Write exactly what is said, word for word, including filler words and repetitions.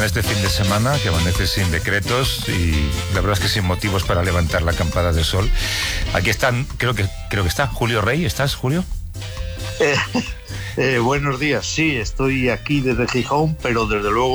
en este fin de semana, que amanece sin decretos y la verdad es que sin motivos para levantar la campana de sol. Aquí están, creo que creo que está Julio Rey. ¿Estás, Julio? Eh, eh, buenos días, sí, estoy aquí desde Gijón, pero desde luego